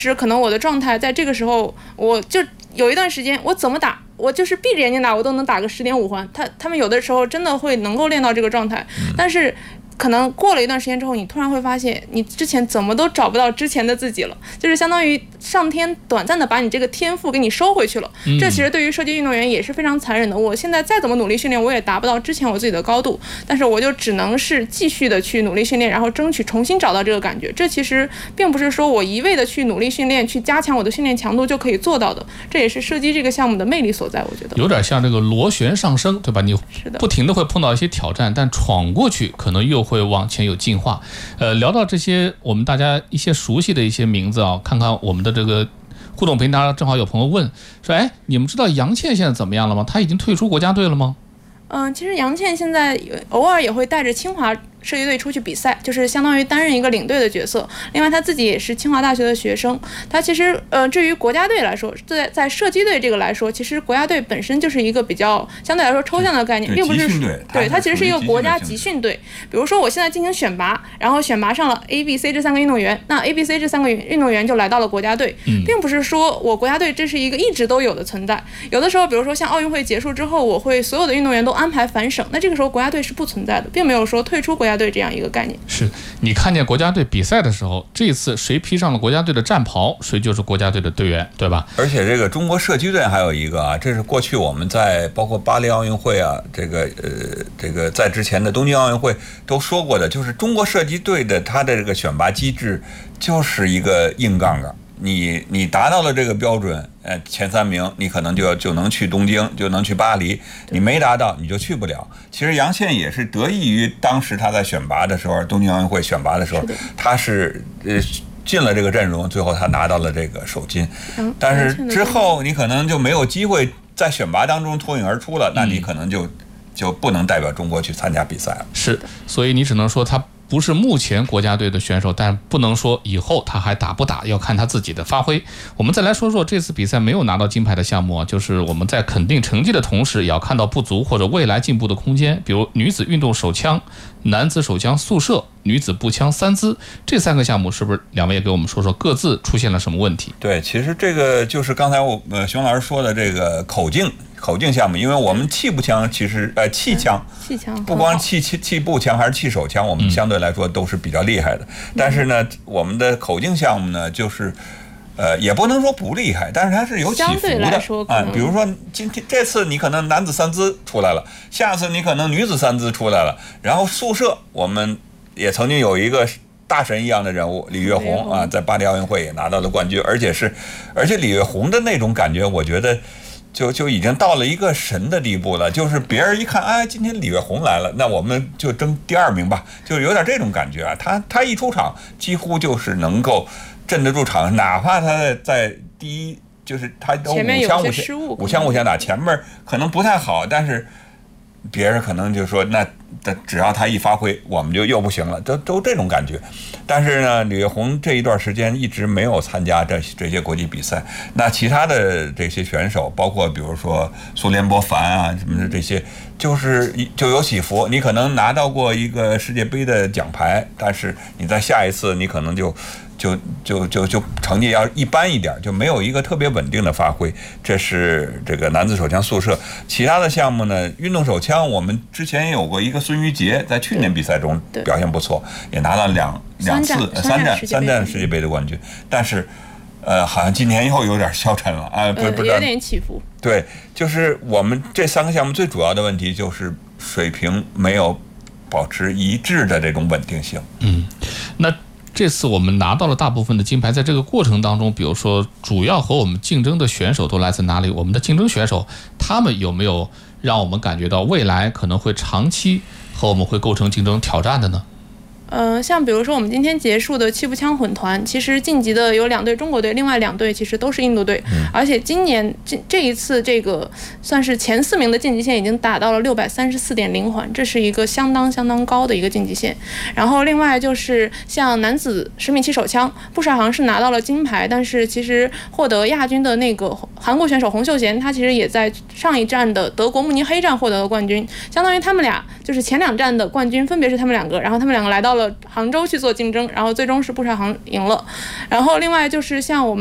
是可能我的状态在这个时候，我就有一段时间我怎么打，我就是闭着眼睛打，我都能打个10.5环。他们有的时候真的会能够练到这个状态，但是可能过了一段时间之后，你突然会发现，你之前怎么都找不到之前的自己了，就是相当于上天短暂的把你这个天赋给你收回去了。这其实对于射击运动员也是非常残忍的。我现在再怎么努力训练，我也达不到之前我自己的高度，但是我就只能是继续的去努力训练，然后争取重新找到这个感觉。这其实并不是说我一味的去努力训练，去加强我的训练强度就可以做到的。这也是射击这个项目的魅力所在，我觉得有点像这个螺旋上升，对吧？你不停的会碰到一些挑战，但闯过去可能又会往前有进化。聊到这些我们大家一些熟悉的一些名字啊，看看我们的这个互动平台，正好有朋友问说，哎，你们知道杨倩现在怎么样了吗？她已经退出国家队了吗？ 其实杨倩现在偶尔也会带着清华射击队出去比赛，就是相当于担任一个领队的角色。另外他自己也是清华大学的学生。他其实至于国家队来说，在射击队这个来说，其实国家队本身就是一个比较相对来说抽象的概念，并不是对它其实是一个国家集训队。比如说我现在进行选拔，然后选拔上了 A、B、C 这3个运动员，那 A、B、C 这3个运动员就来到了国家队，并不是说我国家队这是一个一直都有的存在。有的时候比如说像奥运会结束之后，我会所有的运动员都安排返省，那这个时候国家队是不存在的，并没有说退出国家队这样一个概念。 是你看见国家队比赛的时候，这一次谁披上了国家队的战袍，谁就是国家队的队员，对吧？ 而且这个中国射击队还有一个啊，这是过去我们在包括巴黎奥运会啊，这个在之前的东京奥运会都说过的，就是中国射击队的它的这个选拔机制就是一个硬杠杠。你达到了这个标准，前3名，你可能就能去东京，就能去巴黎；你没达到，你就去不了。其实杨倩也是得益于当时他在选拔的时候，东京奥运会选拔的时候，他是进了这个阵容，最后他拿到了这个首金。但是之后你可能就没有机会在选拔当中脱颖而出了，那你可能就不能代表中国去参加比赛了。 是，所以你只能说他不是目前国家队的选手，但不能说以后他还打不打，要看他自己的发挥。我们再来说说这次比赛没有拿到金牌的项目，就是我们在肯定成绩的同时，也要看到不足或者未来进步的空间。比如女子运动手枪、男子手枪速射、女子步枪3姿，这3个项目是不是两位也给我们说说各自出现了什么问题？ 对，其实这个就是刚才熊老师说的这个口径项目，因为我们气步枪其实气枪不光气步枪还是气手枪，我们相对来说都是比较厉害的。但是呢，我们的口径项目呢，就是也不能说不厉害，但是它是有起伏的啊。比如说这次你可能男子3姿出来了，下次你可能女子3姿出来了，然后速射我们也曾经有一个大神一样的人物李月宏啊，在巴黎奥运会也拿到了冠军，而且李月宏的那种感觉，我觉得就已经到了一个神的地步了，就是别人一看，哎，今天李月宏来了，那我们就争第2名吧，就有点这种感觉啊。他一出场，几乎就是能够镇得住场，哪怕他在第一，就是他都五枪五枪打，前面可能不太好，但是别人可能就说那只要他一发挥，我们就又不行了，都这种感觉。但是呢，李月宏这一段时间一直没有参加这些国际比赛。那其他的这些选手，包括比如说苏联博凡啊什么的，这些就有起伏。你可能拿到过一个世界杯的奖牌，但是你在下一次你可能就成绩要一般一点，就没有一个特别稳定的发挥。这是这个男子手枪速射。其他的项目呢，运动手枪我们之前也有过一个孙于杰，在去年比赛中表现不错，也拿到三站世界杯的冠军。但是好像今年又有点消沉了啊，不有点起伏。 对，就是我们这3个项目最主要的问题就是水平没有保持一致的这种稳定性。 那这次我们拿到了大部分的金牌，在这个过程当中，比如说主要和我们竞争的选手都来自哪里？我们的竞争选手他们有没有让我们感觉到未来可能会长期和我们会构成竞争挑战的呢？ 像比如说我们今天结束的气步枪混团，其实晋级的有2队中国队，另外2队其实都是印度队，而且今年这一次这个算是前4名的晋级线已经达到了634.0环，这是一个相当高的一个晋级线。然后另外就是像男子10米气手枪，布什航是拿到了金牌，但是其实获得亚军的那个韩国选手洪秀贤，他其实也在上一站的德国慕尼黑站获得了冠军，相当于他们俩就是前2站的冠军分别是他们2个，然后他们2个来到了杭州去做竞争，然后最终是步帅航赢了。然后另外就是像我们